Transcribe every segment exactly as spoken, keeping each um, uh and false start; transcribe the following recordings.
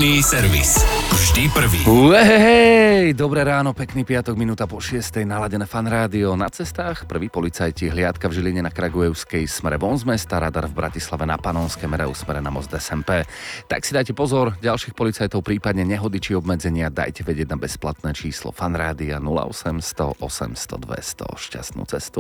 Ranný servis. Vždy prvý. Uhej, dobré ráno, pekný piatok, minúta po šiestej, naladené Fan Rádio. Na cestách prví policajti, hliadka v Žiline na Kragujevskej smere von z mesta, radar v Bratislave na Panonské mere u smere na most es em pé. Tak si dajte pozor, ďalších policajtov, prípadne nehody či obmedzenia dajte vedieť na bezplatné číslo Fan Rádia nula osem nula nula osem sto dvesto. Šťastnú cestu.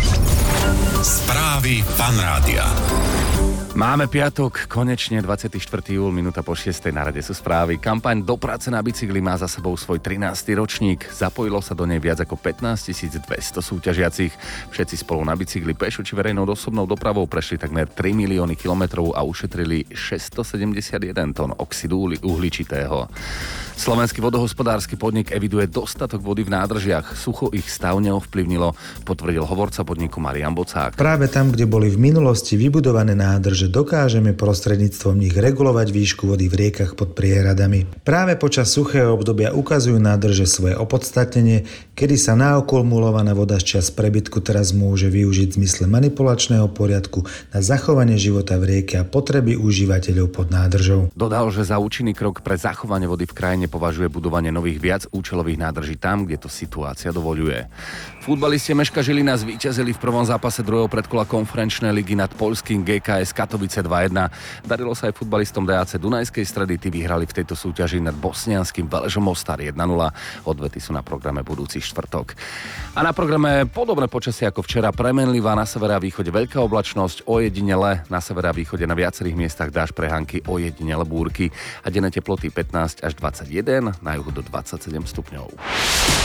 Správy Fan Rádia. Máme piatok, konečne dvadsiateho štvrtého júla, minúta po šiestej, na rade sú správy. Kampaň Do práce na bicykli má za sebou svoj trinásty ročník. Zapojilo sa do nej viac ako pätnásťtisícdvesto súťažiacich. Všetci spolu na bicykli, pešo či verejnou osobnou dopravou prešli takmer tri milióny kilometrov a ušetrili šesťstosedemdesiatjeden tón oxidu uhličitého. Slovenský vodohospodársky podnik eviduje dostatok vody v nádržiach. Sucho ich stav neovplyvnilo, potvrdil hovorca podniku Marian Bocák. Práve tam, kde boli v minulosti vybudované nádrže, dokážeme prostredníctvom nich regulovať výšku vody v riekach pod priehradami. Práve počas suchého obdobia ukazujú nádrže svoje opodstatnenie, kedy sa naokumulovaná voda z čias prebytku teraz môže využiť v zmysle manipulačného poriadku na zachovanie života v rieke a potreby užívateľov pod nádržou. Dodal, že za účinný krok pre zachovanie vody v krajine považuje budovanie nových viac účelových nádrží tam, kde to situácia dovoľuje. Futbalisti Meška Žilina zvíťazili v prvom zápase druhého predkola konferenčnej ligy nad poľským gé ká es Katovice dva jedna. Darilo sa aj futbalistom dé á cé Dunajskej Stredy, tí vyhrali v tejto súťaži nad bosnianským Veležom Mostar jedna nula. Odvety sú na programe budúci štvrtok. A na programe podobné počasie ako včera, premenlivá, na severe a východe veľká oblačnosť, ojedinele na severe a východe na viacerých miestach dážď, prehánky, ojedinele búrky a denné teploty pätnásť až dvadsaťjeden, na juhu do dvadsaťsedem stupňov.